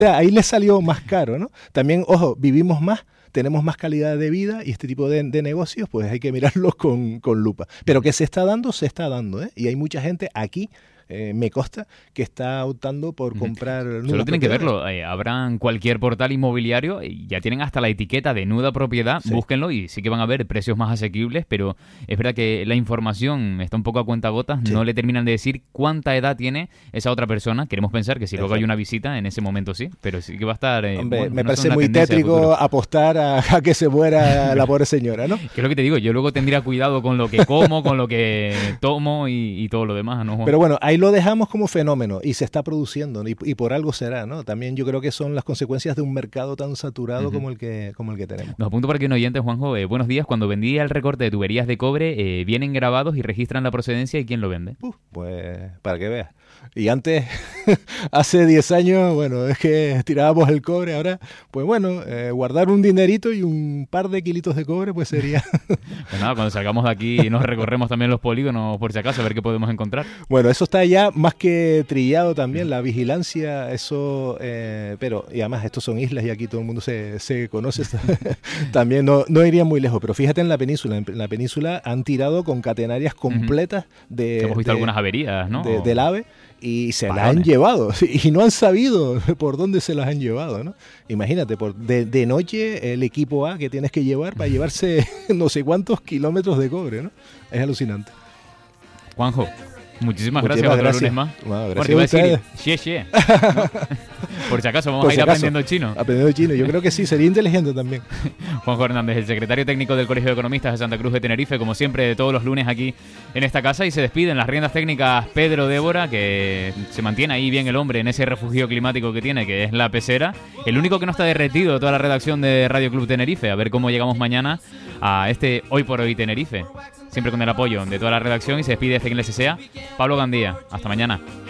sea, ahí le salió más caro, ¿no? También, ojo, vivimos más, tenemos más calidad de vida y este tipo de negocios, pues hay que mirarlos con lupa. Pero que se está dando, ¿eh? Y hay mucha gente aquí, me consta, que está optando por comprar... Solo tienen que verlo. Habrán cualquier portal inmobiliario y ya tienen hasta la etiqueta de nuda propiedad. Sí. Búsquenlo y sí que van a ver precios más asequibles, pero es verdad que la información está un poco a cuentagotas. Sí. No le terminan de decir cuánta edad tiene esa otra persona. Queremos pensar que si luego hay una visita, en ese momento sí, pero sí que va a estar... Hombre, bueno, me parece muy tétrico apostar a que se muera la pobre señora, ¿no? Que es lo que te digo, yo luego tendría cuidado con lo que como, con lo que tomo y todo lo demás, ¿no, Juan? Pero bueno, ahí lo dejamos como fenómeno y se está produciendo, ¿no? y por algo será, ¿no? También yo creo que son las consecuencias de un mercado tan saturado como el que tenemos. Nos apunto para que un oyente, Juanjo, buenos días. Cuando vendía el recorte de tuberías de cobre, vienen grabados y registran la procedencia y quién lo vende. Pues para que veas. Y antes, hace 10 años, bueno, es que tirábamos el cobre. Ahora, pues bueno, guardar un dinerito y un par de kilitos de cobre, pues sería... Pues nada, cuando salgamos de aquí nos recorremos también los polígonos por si acaso, a ver qué podemos encontrar. Bueno, eso está ya más que trillado también, la vigilancia, eso... pero, y además, estos son islas y aquí todo el mundo se conoce. También no irían muy lejos, pero fíjate en la península. En la península han tirado con catenarias completas de... Hemos visto algunas averías, ¿no? Del AVE. Y se las han llevado, y no han sabido por dónde se las han llevado, ¿no? Imagínate, de noche el equipo A que tienes que llevar para llevarse no sé cuántos kilómetros de cobre, ¿no? Es alucinante. Juanjo, muchísimas gracias. Otro lunes más. Bueno, gracias a ustedes. Xie. Por si acaso vamos a ir aprendiendo chino. Aprendiendo chino, yo creo que sí, sería inteligente también. Juanjo Hernández, el secretario técnico del Colegio de Economistas de Santa Cruz de Tenerife, como siempre, todos los lunes aquí en esta casa, y se despiden las riendas técnicas Pedro Débora, que se mantiene ahí bien el hombre en ese refugio climático que tiene, que es la pecera. El único que no está derretido de toda la redacción de Radio Club Tenerife. A ver cómo llegamos mañana a este Hoy por Hoy Tenerife. Siempre con el apoyo de toda la redacción, y se despide este quien les sea, Pablo Gandía. Hasta mañana.